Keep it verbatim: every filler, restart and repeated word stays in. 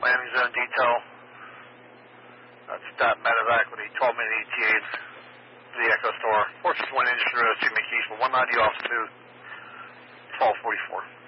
landing zone detail. That's Stat Medevac with a twelve minute E T A to the Echo Store. four six one Industry Road, Sigma Keys for one ninety off to twelve forty-four.